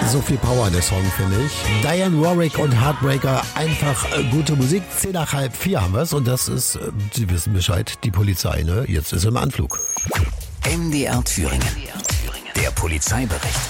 So viel Power, der Song, finde ich. Diane Warwick und Heartbreaker, einfach gute Musik. 3:10 haben wir es und das ist, Sie wissen Bescheid, die Polizei, ne? Jetzt ist er im Anflug. MDR Thüringen. Der Polizeibericht.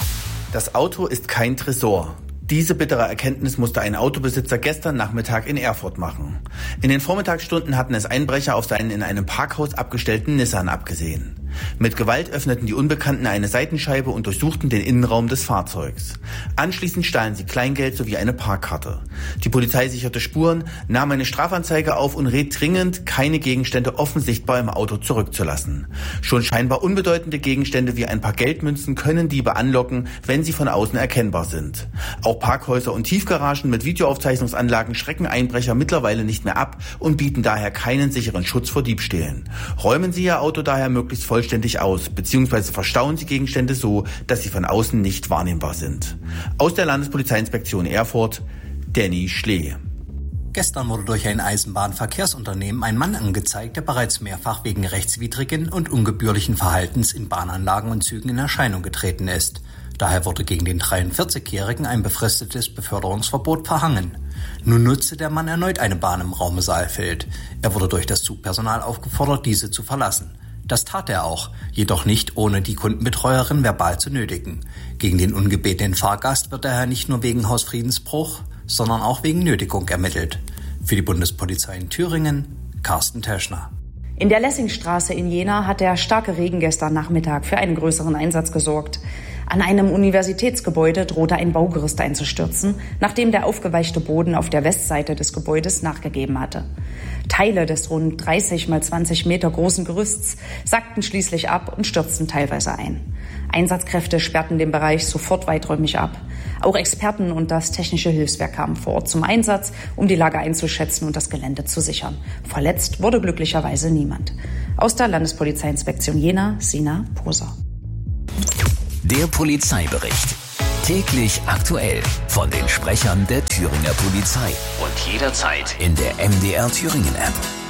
Das Auto ist kein Tresor. Diese bittere Erkenntnis musste ein Autobesitzer gestern Nachmittag in Erfurt machen. In den Vormittagsstunden hatten es Einbrecher auf seinen in einem Parkhaus abgestellten Nissan abgesehen. Mit Gewalt öffneten die Unbekannten eine Seitenscheibe und durchsuchten den Innenraum des Fahrzeugs. Anschließend stahlen sie Kleingeld sowie eine Parkkarte. Die Polizei sicherte Spuren, nahm eine Strafanzeige auf und rät dringend, keine Gegenstände offen sichtbar im Auto zurückzulassen. Schon scheinbar unbedeutende Gegenstände wie ein paar Geldmünzen können Diebe anlocken, wenn sie von außen erkennbar sind. Auch Parkhäuser und Tiefgaragen mit Videoaufzeichnungsanlagen schrecken Einbrecher mittlerweile nicht mehr ab und bieten daher keinen sicheren Schutz vor Diebstählen. Räumen Sie Ihr Auto daher möglichst vollständig aus, beziehungsweise verstauen Sie Gegenstände so, dass sie von außen nicht wahrnehmbar sind. Aus der Landespolizeiinspektion Erfurt, Danny Schlee. Gestern wurde durch ein Eisenbahnverkehrsunternehmen ein Mann angezeigt, der bereits mehrfach wegen rechtswidrigen und ungebührlichen Verhaltens in Bahnanlagen und Zügen in Erscheinung getreten ist. Daher wurde gegen den 43-Jährigen ein befristetes Beförderungsverbot verhangen. Nun nutzte der Mann erneut eine Bahn im Raum Saalfeld. Er wurde durch das Zugpersonal aufgefordert, diese zu verlassen. Das tat er auch, jedoch nicht ohne die Kundenbetreuerin verbal zu nötigen. Gegen den ungebetenen Fahrgast wird daher nicht nur wegen Hausfriedensbruch, sondern auch wegen Nötigung ermittelt. Für die Bundespolizei in Thüringen, Carsten Teschner. In der Lessingstraße in Jena hat der starke Regen gestern Nachmittag für einen größeren Einsatz gesorgt. An einem Universitätsgebäude drohte ein Baugerüst einzustürzen, nachdem der aufgeweichte Boden auf der Westseite des Gebäudes nachgegeben hatte. Teile des rund 30 mal 20 Meter großen Gerüsts sackten schließlich ab und stürzten teilweise ein. Einsatzkräfte sperrten den Bereich sofort weiträumig ab. Auch Experten und das Technische Hilfswerk kamen vor Ort zum Einsatz, um die Lage einzuschätzen und das Gelände zu sichern. Verletzt wurde glücklicherweise niemand. Aus der Landespolizeiinspektion Jena, Sina Poser. Der Polizeibericht. Täglich aktuell von den Sprechern der Thüringer Polizei und jederzeit in der MDR Thüringen App.